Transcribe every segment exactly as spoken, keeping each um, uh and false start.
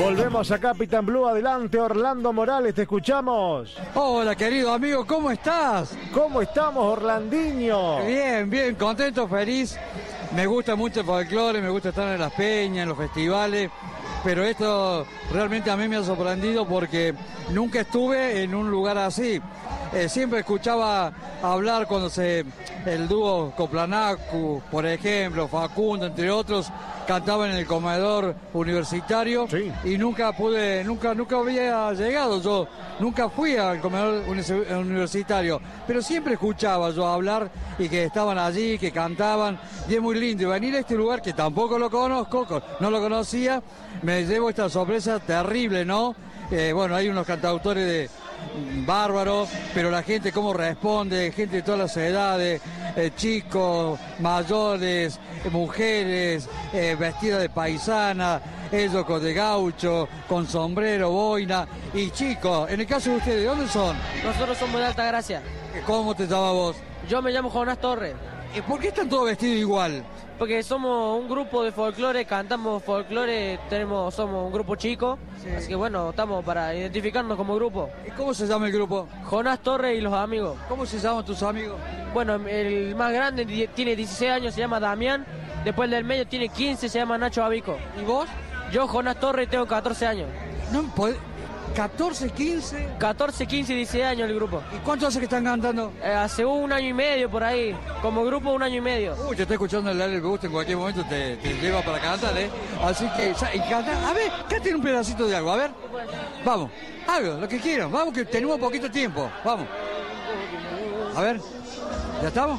Volvemos a Capitán Blue. Adelante, Orlando Morales, te escuchamos. Hola, querido amigo, ¿cómo estás? ¿Cómo estamos, Orlandinho? Bien, bien, contento, feliz. Me gusta mucho el folclore, me gusta estar en las peñas, en los festivales, pero esto realmente a mí me ha sorprendido porque nunca estuve en un lugar así. Eh, siempre escuchaba hablar cuando se el dúo Coplanacu, por ejemplo, Facundo, entre otros, cantaban en el comedor universitario, sí. Y nunca pude, nunca, nunca había llegado. Yo nunca fui al comedor universitario, pero siempre escuchaba yo hablar y que estaban allí, que cantaban, y es muy lindo. Y venir a este lugar que tampoco lo conozco, no lo conocía, me llevo esta sorpresa terrible, ¿no? Eh, bueno, hay unos cantautores de bárbaro, pero la gente cómo responde, gente de todas las edades, eh, chicos, mayores, eh, mujeres, eh, vestidas de paisana, ellos con de gaucho, con sombrero, boina, y chicos, en el caso de ustedes, ¿de dónde son? Nosotros somos de Altagracia. ¿Cómo te llamas vos? Yo me llamo Jonás Torres. ¿Por qué están todos vestidos igual? Porque somos un grupo de folclore, cantamos folclore, tenemos, somos un grupo chico, sí. Así que bueno, estamos para identificarnos como grupo. ¿Y cómo se llama el grupo? Jonás Torres y los amigos. ¿Cómo se llaman tus amigos? Bueno, el más grande tiene dieciséis años, se llama Damián, después el del medio tiene quince, se llama Nacho Abico. ¿Y vos? Yo, Jonás Torres, tengo catorce años. No, ¿catorce, quince? catorce, quince y dieciséis años el grupo. ¿Y cuánto hace que están cantando? Eh, hace un año y medio por ahí. Como grupo un año y medio. Uy, te estoy escuchando el Dale Me Gusta, en cualquier momento te, te lleva para cantar, ¿eh? Así que, y canta, a ver, cántale un pedacito de algo, a ver. Vamos, algo, lo que quieran, vamos que tenemos poquito tiempo, vamos. A ver, ¿ya estamos?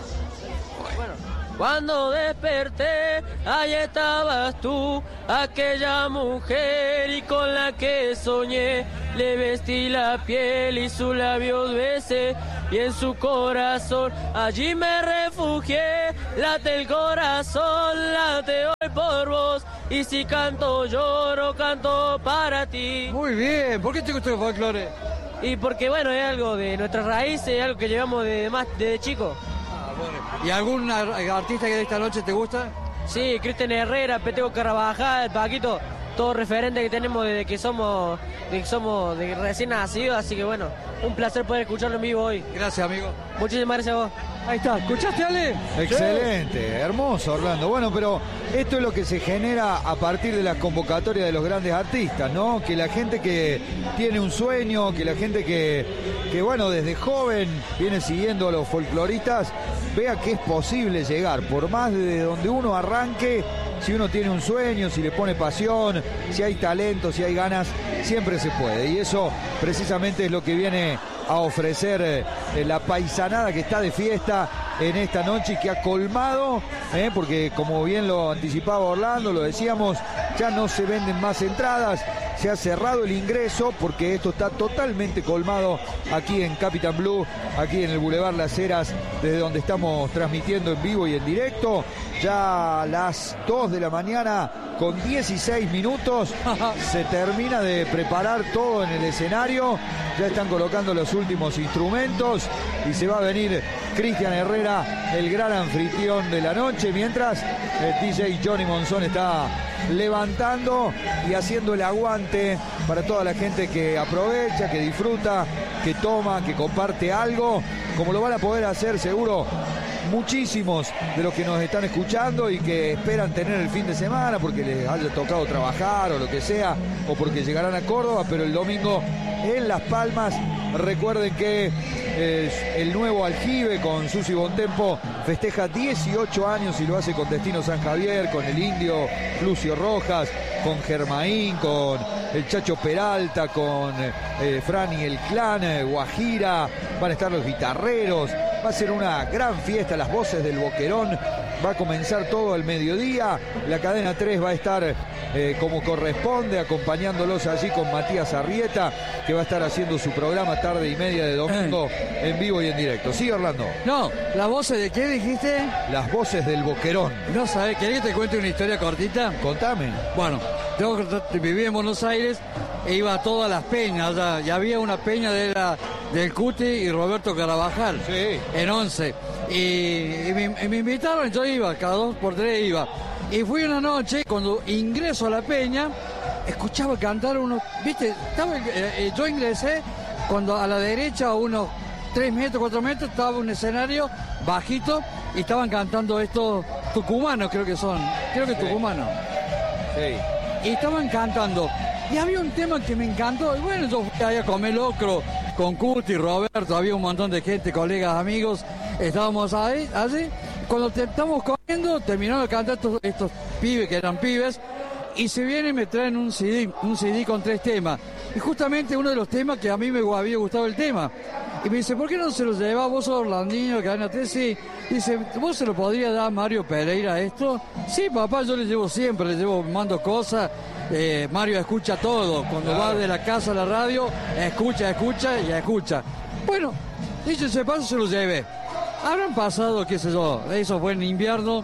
Cuando desperté, ahí estabas tú, aquella mujer y con la que soñé. Le vestí la piel y sus labios besé, y en su corazón allí me refugié. Late el corazón, late hoy por vos, y si canto lloro, canto para ti. Muy bien, ¿por qué te gusta el folclore? Y porque bueno, es algo de nuestras raíces, es algo que llevamos de más desde chico. ¿Y algún artista que de esta noche te gusta? Sí, Cristian Herrera, Peteco Carabajal, Paquito, todo referente que tenemos desde que somos, desde que somos de recién nacidos, así que bueno, un placer poder escucharlo en vivo hoy. Gracias, amigo. Muchísimas gracias a vos. Ahí está, ¿escuchaste, Ale? Excelente, sí. Hermoso, Orlando. Bueno, pero esto es lo que se genera a partir de las convocatorias de los grandes artistas, ¿no? Que la gente que tiene un sueño, que la gente que, que bueno, desde joven viene siguiendo a los folcloristas, vea que es posible llegar, por más de donde uno arranque, si uno tiene un sueño, si le pone pasión, si hay talento, si hay ganas, siempre se puede. Y eso precisamente es lo que viene a ofrecer eh, la paisanada que está de fiesta en esta noche y que ha colmado, eh, porque como bien lo anticipaba Orlando, lo decíamos, ya no se venden más entradas, se ha cerrado el ingreso porque esto está totalmente colmado aquí en Capitán Blue, aquí en el Boulevard Las Heras, desde donde estamos transmitiendo en vivo y en directo, ya a las dos de la mañana con dieciséis minutos, se termina de preparar todo en el escenario, ya están colocando los últimos instrumentos y se va a venir Cristian Herrera, el gran anfitrión de la noche, mientras el D J Johnny Monzón está levantando y haciendo el aguante para toda la gente que aprovecha, que disfruta, que toma, que comparte algo, como lo van a poder hacer seguro muchísimos de los que nos están escuchando y que esperan tener el fin de semana porque les haya tocado trabajar o lo que sea, o porque llegarán a Córdoba, pero el domingo en Las Palmas. Recuerden que eh, el nuevo Aljibe con Susi Bontempo festeja dieciocho años y lo hace con Destino San Javier, con el Indio Lucio Rojas, con Germaín, con el Chacho Peralta, con eh, Fran y el Clan, eh, Guajira, van a estar los guitarreros, va a ser una gran fiesta, las voces del Boquerón, va a comenzar todo al mediodía, la cadena tres va a estar eh, como corresponde, acompañándolos allí con Matías Arrieta, que va a estar haciendo su programa tarde y media de domingo en vivo y en directo. ¿Sí, Orlando? No, ¿las voces de qué dijiste? Las voces del Boquerón. No sabés, ¿querés que te cuente una historia cortita? Contame. Bueno, yo viví en Buenos Aires e iba a todas las peñas, ya, y había una peña de la, del Cuti y Roberto Carabajal, sí, en once, y, y, me, y me invitaron, yo iba, cada dos por tres iba, y fui una noche, cuando ingreso a la peña, escuchaba cantar unos, viste, estaba, eh, eh, yo ingresé cuando a la derecha, a unos tres metros, cuatro metros, estaba un escenario bajito y estaban cantando estos tucumanos, creo que son, creo que sí. tucumanos. Sí. Y estaban cantando. Y había un tema que me encantó. Y bueno, yo fui ahí a comer locro con Cuti, Roberto, había un montón de gente, colegas, amigos. Estábamos ahí, así. Cuando te, estamos comiendo, terminaron de cantar estos, estos pibes, que eran pibes, y se vienen y me traen un C D, un C D con tres temas. Y justamente uno de los temas que a mí me había gustado el tema. Y me dice, ¿por qué no se lo lleva vos, Orlandinho, Cadena tres? Sí. Dice, ¿vos se lo podría dar a Mario Pereira esto? Sí, papá, yo le llevo siempre, le llevo, mando cosas. Eh, Mario escucha todo. Cuando claro. va de la casa a la radio, escucha, escucha y escucha. Bueno, dicho ese paso, se lo llevé. Habrán pasado, qué sé yo, eso fue en invierno.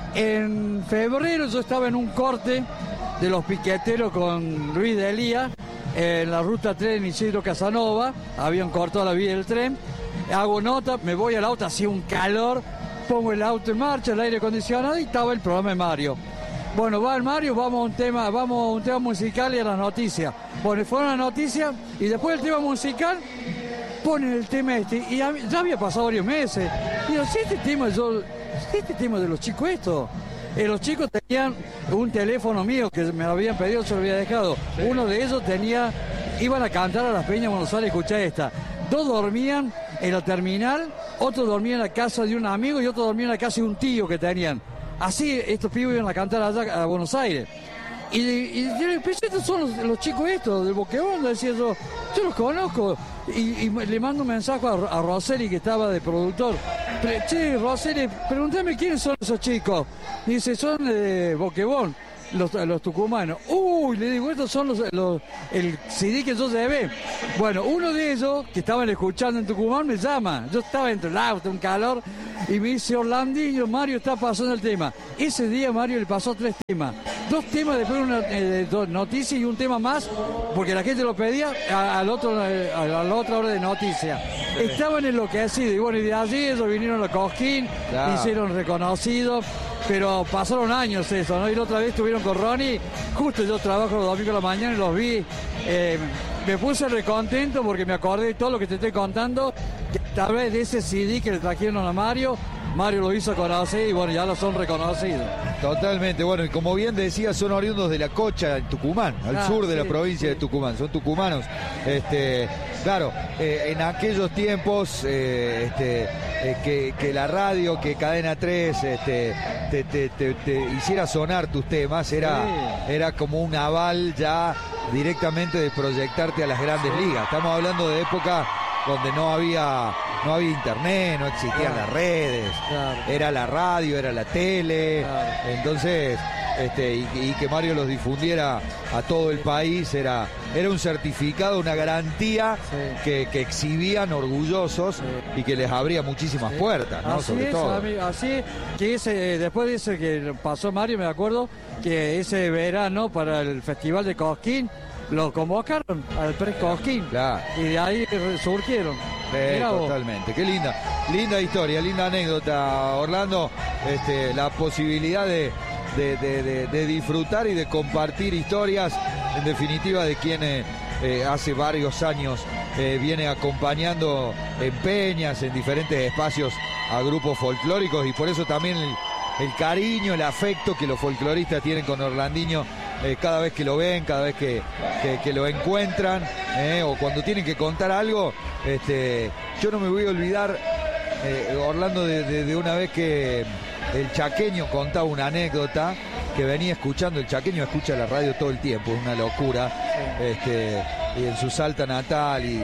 En febrero yo estaba en un corte de los piqueteros con Luis de Elía, en la ruta tres en Isidro Casanova, habían cortado la vía del tren, hago nota, me voy al auto, hacía un calor, pongo el auto en marcha, el aire acondicionado y estaba el programa de Mario. Bueno, va el Mario, vamos a un tema, vamos a un tema musical y a las noticias. Bueno, fueron las noticias y después del tema musical ponen el tema este y a mí, ya había pasado varios meses. Y digo, si este tema yo, si este tema de los chicos esto. Eh, los chicos tenían un teléfono mío que me lo habían pedido, se lo había dejado. Sí. Uno de ellos tenía, iban a cantar a las Peñas Buenos Aires, escuchá esta. Dos dormían en la terminal, otro dormía en la casa de un amigo y otro dormía en la casa de un tío que tenían. Así estos pibes iban a cantar allá a Buenos Aires. Y, y yo le dije, estos son los, los chicos estos, del Boquebón, decía yo, yo los conozco. Y, y le mando un mensaje a, a Roseli, que estaba de productor. Pre, che, Roseli, pregúntame quiénes son esos chicos. Y dice, son de Boquebón, los, los tucumanos. Uy, le digo, estos son los, los el C D que yo llevé. Bueno, uno de ellos, que estaban escuchando en Tucumán, me llama. Yo estaba dentro del auto, un calor, y me dice, Orlandinho, Mario está pasando el tema. Ese día Mario le pasó tres temas. Dos temas, después una eh, dos noticias y un tema más, porque la gente lo pedía a, al otro, a, a la otra hora de noticias. Sí. Estaban enloquecidos, y bueno, y de allí ellos vinieron a Cosquín, claro. hicieron reconocidos, pero pasaron años eso, ¿no? Y la otra vez estuvieron con Ronnie, justo yo trabajo los domingos a la mañana y los vi, eh, me puse recontento porque me acordé de todo lo que te estoy contando, que tal vez de ese C D que le trajeron a Mario, Mario lo hizo conocer y bueno, ya lo son reconocidos. Totalmente, bueno, y como bien decía, son oriundos de La Cocha, en Tucumán, al ah, sur de sí, la provincia sí. de Tucumán, son tucumanos. Este, claro, eh, en aquellos tiempos eh, este, eh, que, que la radio, que Cadena tres este, te, te, te, te hiciera sonar tus temas, era, sí. era como un aval ya directamente de proyectarte a las grandes ligas. Estamos hablando de época donde no había no había internet, no existían claro. las redes, claro. era la radio, era la tele, claro. entonces este, y, y que Mario los difundiera a todo el país era, era un certificado, una garantía sí. que, que exhibían orgullosos sí. y que les abría muchísimas sí. puertas, ¿no? Así Sobre es, todo. Amigo, así que ese, después de ese que pasó Mario, me acuerdo que ese verano para el Festival de Cosquín lo convocaron al Pre-Cosquín claro. y de ahí surgieron. Sí, totalmente, qué linda, linda historia, linda anécdota, Orlando, este, la posibilidad de, de, de, de, de disfrutar y de compartir historias, en definitiva, de quien eh, eh, hace varios años eh, viene acompañando en peñas, en diferentes espacios a grupos folclóricos, y por eso también el, el cariño, el afecto que los folcloristas tienen con Orlandinho. Eh, cada vez que lo ven, cada vez que, que, que lo encuentran, eh, o cuando tienen que contar algo, este, yo no me voy a olvidar, eh, Orlando, de, de, de una vez que el chaqueño contaba una anécdota, que venía escuchando, el chaqueño escucha la radio todo el tiempo, es una locura, este, y en su Salta natal, y,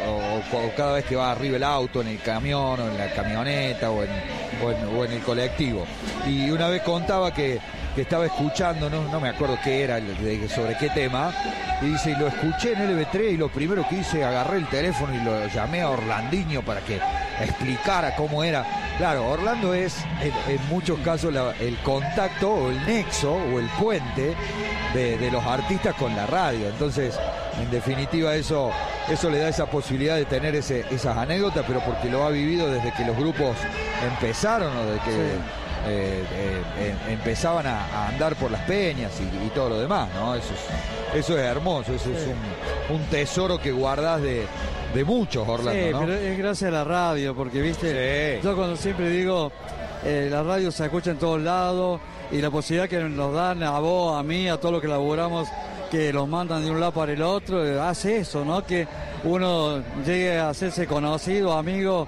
o, o, o cada vez que va arriba el auto, en el camión, o en la camioneta, o en, o en, o en el colectivo. Y una vez contaba que que estaba escuchando, no, no me acuerdo qué era, de, sobre qué tema, y dice, y lo escuché en L B tres y lo primero que hice, agarré el teléfono y lo llamé a Orlandinho para que explicara cómo era. Claro, Orlando es en, en muchos casos la, el contacto o el nexo o el puente de, de los artistas con la radio. Entonces, en definitiva, eso, eso le da esa posibilidad de tener ese, esas anécdotas, pero porque lo ha vivido desde que los grupos empezaron o desde que... Sí. eh, eh, eh, empezaban a, a andar por las peñas y, y todo lo demás, ¿no? Eso es, eso es hermoso, eso sí. es un, un tesoro que guardás de, de muchos, Orlando, sí, ¿no? pero es gracias a la radio, porque, viste, sí. yo cuando siempre digo, eh, la radio se escucha en todos lados y la posibilidad que nos dan a vos, a mí, a todos los que laburamos, que los mandan de un lado para el otro, eh, hace eso, ¿no? Que uno llegue a hacerse conocido, amigo,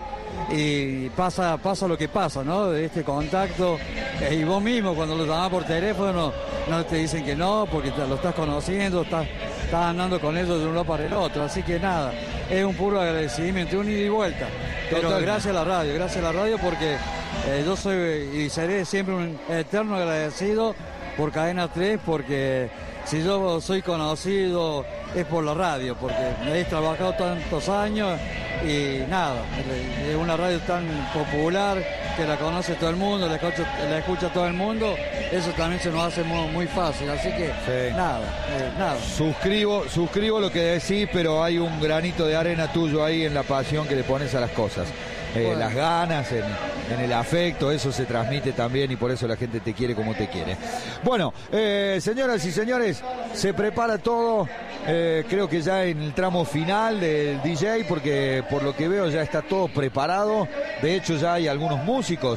y pasa pasa lo que pasa, ¿no? De este contacto, eh, y vos mismo cuando lo llamás por teléfono no te dicen que no, porque te, lo estás conociendo, estás, estás andando con ellos de un lado para el otro, así que nada, es un puro agradecimiento, un ida y vuelta. Pero Total. gracias a la radio, gracias a la radio porque eh, yo soy y seré siempre un eterno agradecido por Cadena tres, porque si yo soy conocido es por la radio, porque he trabajado tantos años y nada, es una radio tan popular que la conoce todo el mundo, la escucha, la escucha todo el mundo, eso también se nos hace muy, muy fácil, así que sí. nada, eh, nada. Suscribo, suscribo lo que decís, pero hay un granito de arena tuyo ahí en la pasión que le pones a las cosas. Eh, bueno. Las ganas, en, en el afecto, eso se transmite también y por eso la gente te quiere como te quiere. Bueno, eh, señoras y señores, se prepara todo, eh, creo que ya en el tramo final del D J, porque por lo que veo ya está todo preparado. De hecho ya hay algunos músicos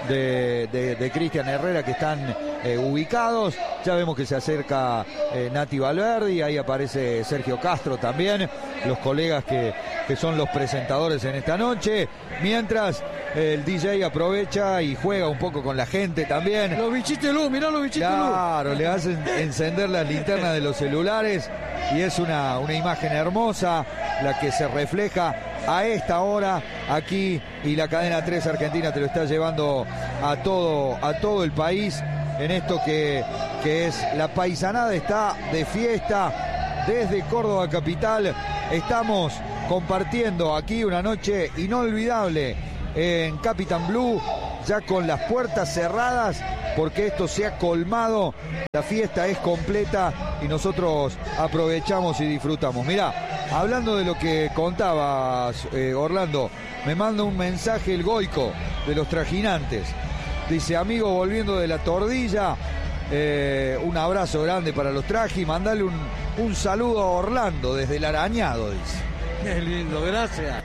de, de, de Cristian Herrera que están eh, ubicados. Ya vemos que se acerca eh, Nati Valverde, ahí aparece Sergio Castro también, los colegas que, que son los presentadores en esta noche. Mientras eh, el D J aprovecha y juega un poco con la gente también. Los bichitos de luz, mirá los bichitos de luz. Claro, le hacen encender las linternas de los celulares y es una, una imagen hermosa la que se refleja a esta hora aquí, y la cadena tres Argentina te lo está llevando a todo, a todo el país en esto que, que es la paisanada. Está de fiesta desde Córdoba capital. Estamos compartiendo aquí una noche inolvidable en Capitán Blue, ya con las puertas cerradas porque esto se ha colmado, la fiesta es completa y nosotros aprovechamos y disfrutamos. Mirá, hablando de lo que contabas, eh, Orlando, me manda un mensaje el Goico de los Trajinantes. Dice, amigo, volviendo de la Tordilla, eh, un abrazo grande para los Traji, mandale un, un saludo a Orlando desde el Arañado, dice. Qué lindo, gracias.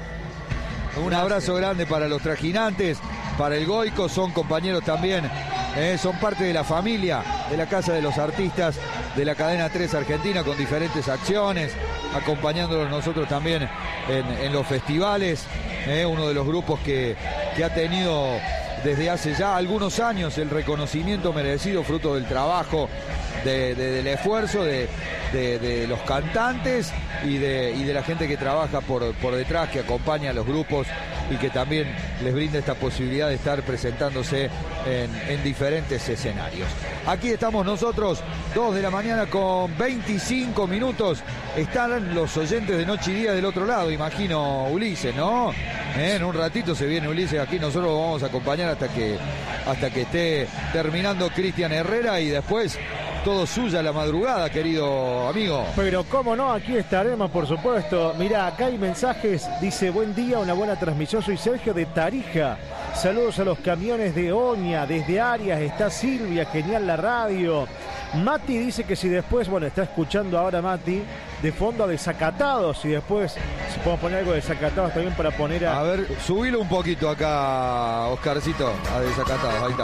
Un gracias. Abrazo grande para los Trajinantes, para el Goico, son compañeros también, eh, son parte de la familia de la Casa de los Artistas de la cadena tres Argentina, con diferentes acciones, acompañándolos nosotros también en, en los festivales, eh, uno de los grupos que, que ha tenido desde hace ya algunos años el reconocimiento merecido, fruto del trabajo, de, de, del esfuerzo de, de, de los cantantes y de, y de la gente que trabaja por, por detrás, que acompaña a los grupos y que también les brinda esta posibilidad de estar presentándose en, en diferentes escenarios. Aquí estamos nosotros, dos de la mañana con veinticinco minutos. Están los oyentes de Noche y Día del otro lado, imagino, Ulises, ¿no? Eh, en un ratito se viene Ulises aquí, nosotros lo vamos a acompañar hasta que, hasta que esté terminando Cristian Herrera y después todo suya la madrugada, querido amigo. Pero cómo no, aquí estaremos, por supuesto. Mirá, acá hay mensajes, dice, buen día, una buena transmisión, soy Sergio de Tarija. Saludos a los camiones de Oña, desde Arias está Silvia, genial la radio. Mati dice que si después, bueno, está escuchando ahora Mati, de fondo a Desacatados, y después, si podemos poner algo de Desacatados también para poner a... A ver, subilo un poquito acá, Oscarcito, a Desacatados, ahí está.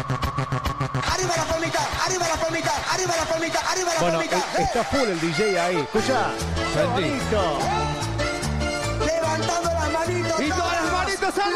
Arriba la palmita, arriba la palmita, arriba la palmita, arriba la bueno, palmita. Bueno, está full el D J ahí, escucha. ¡Qué bonito! Levantando las manitos. Y todas las manitos arriba.